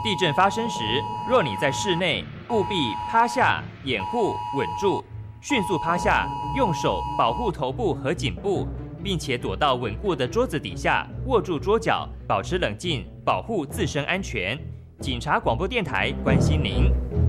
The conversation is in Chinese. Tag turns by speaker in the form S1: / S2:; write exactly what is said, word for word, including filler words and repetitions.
S1: 地震发生时，若你在室内，务必趴下掩护稳住，迅速趴下，用手保护头部和颈部，并且躲到稳固的桌子底下，握住桌角，保持冷静，保护自身安全。警察广播电台关心您。